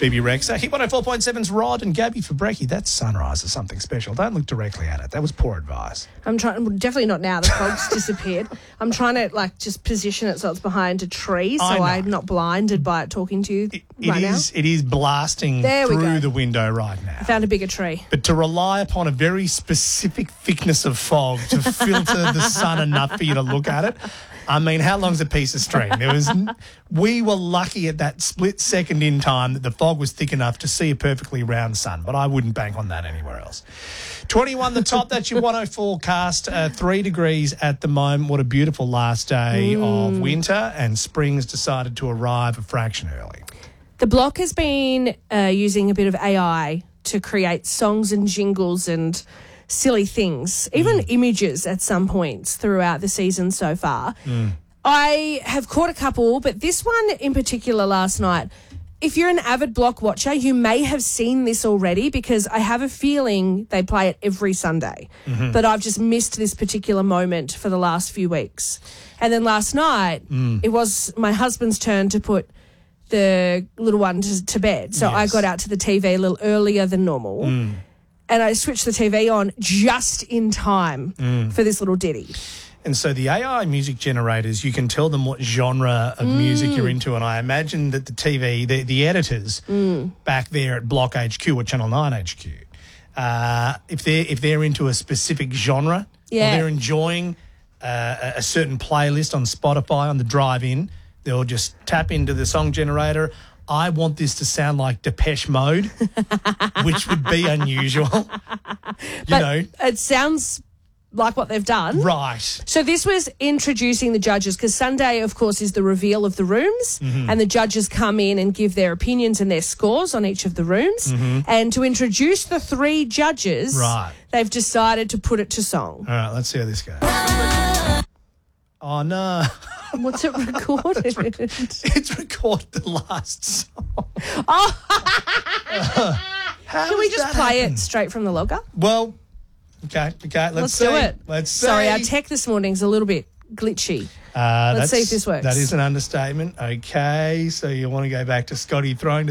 BB Rexa. Hit 104.7's Rod and Gabby for brekkie. That sunrise is something special. Don't look directly at it. That was poor advice. I'm trying, definitely not now. The fog's disappeared. I'm trying to just position it so it's behind a tree, so I'm not blinded by it talking to you now. It is blasting through the window right now. I found a bigger tree. But to rely upon a very specific thickness of fog to filter the sun enough for you to look at it. I mean, how long's a piece of string? We were lucky at that split second in time that the fog was thick enough to see a perfectly round sun, but I wouldn't bank on that anywhere else. 21 the top, that's your 104 forecast. 3 degrees at the moment. What a beautiful last day of winter, and spring's decided to arrive a fraction early. The block has been using a bit of AI to create songs and jingles and silly things, even images at some points throughout the season so far. I have caught a couple, but this one in particular last night, if you're an avid block watcher, you may have seen this already because I have a feeling they play it every Sunday. But I've just missed this particular moment for the last few weeks. And then last night, it was my husband's turn to put the little one to bed. So I got out to the TV a little earlier than normal. And I switched the TV on just in time for this little ditty. And so the AI music generators, you can tell them what genre of music you're into. And I imagine that the TV, the editors back there at Block HQ or Channel 9 HQ, if they're into a specific genre or they're enjoying a certain playlist on Spotify on the drive-in, they'll just tap into the song generator. I want this to sound like Depeche Mode, which would be unusual. But it sounds like what they've done. Right. So this was introducing the judges because Sunday, of course, is the reveal of the rooms and the judges come in and give their opinions and their scores on each of the rooms. And to introduce the 3 judges, they've decided to put it to song. All right, let's see how this goes. Oh, no. What's it recorded? It's recorded the last song. Can we just play it straight from the logger? Well, okay. Let's do it. Let's see. Sorry, our tech this morning's a little bit glitchy. Let's see if this works. That is an understatement. Okay, so you want to go back to Scotty throwing